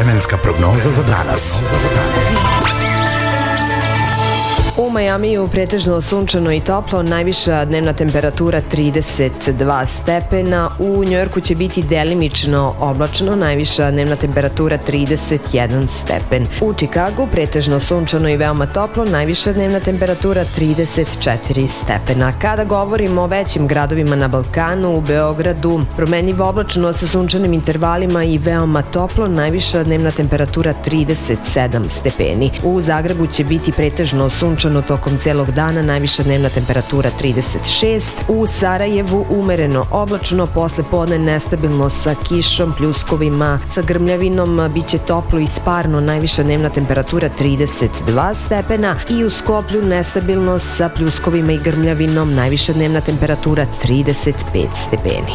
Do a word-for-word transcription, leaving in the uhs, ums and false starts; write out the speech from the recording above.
Vremenska prognoza za danas. U Majamiju pretežno sunčano i toplo, najviša dnevna temperatura trideset dva stepena, u Njujorku će biti delimično oblačno, najviša dnevna temperatura trideset jedan stepen. U Čikagu pretežno sunčano i veoma toplo, najviša dnevna temperatura trideset četiri stepena. Kada govorimo o većim gradovima na Balkanu, u Beogradu promenljivo oblačno sa sunčanim intervalima i veoma toplo, najviša dnevna temperatura trideset sedam stepeni. U Zagrebu će biti pretežno sunčano tokom celog dana, najviša dnevna temperatura trideset šest. U Sarajevu umereno oblačno, posle podne nestabilno sa kišom, pljuskovima, sa grmljavinom, biće toplo i sparno, najviša dnevna temperatura trideset dva stepena i u Skoplju nestabilno sa pljuskovima i grmljavinom, najviša dnevna temperatura trideset pet stepeni.